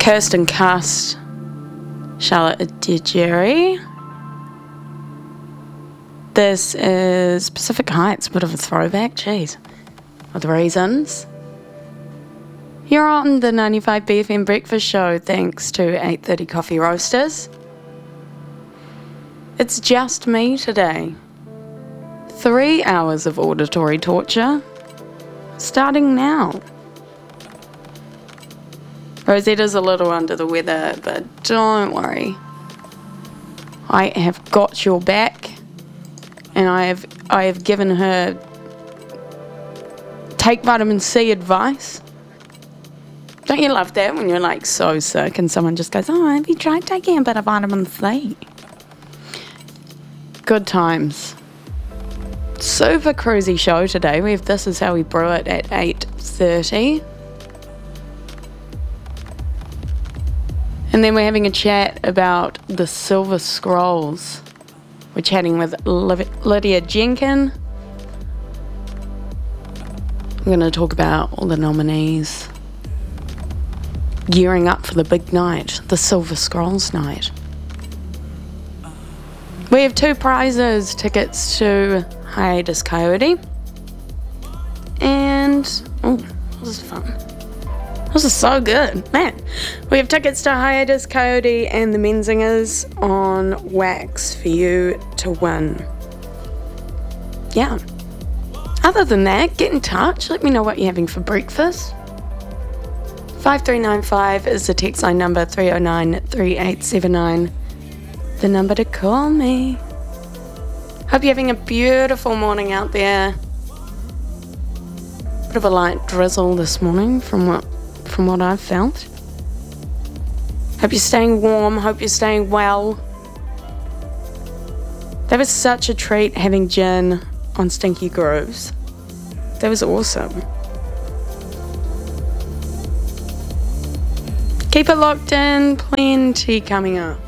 Kirsten Cast, Charlotte Adjeri. This is Pacific Heights, bit of a throwback, jeez, with reasons. You're on the 95 BFM Breakfast Show thanks to 8:30 Coffee Roasters. It's just me today. 3 hours of auditory torture, starting now. Rosetta's a little under the weather, but don't worry. I have got your back, and I have given her take vitamin C advice. Don't you love that when you're like so sick and someone just goes, oh, have you tried taking a bit of vitamin C? Good times. Super cruisy show today. We have This Is How We Brew It at 8:30. And then we're having a chat about the Silver Scrolls. We're chatting with Lydia Jenkin. We're going to talk about all the nominees gearing up for the big night, the Silver Scrolls night. We have 2 prizes, tickets to Hiatus Coyote. And, oh, this is fun. This is so good, man. We have tickets to Hiatus Coyote and the Menzingers on Wax for you to win. Yeah. Other than that, get in touch. Let me know what you're having for breakfast. 5395 is the text line number, 309-3879. The number to call me. Hope you're having a beautiful morning out there. Bit of a light drizzle this morning from what I've felt. Hope you're staying warm, hope you're staying well. That was such a treat having gin on Stinky Grooves. That was awesome. Keep it locked in, plenty coming up.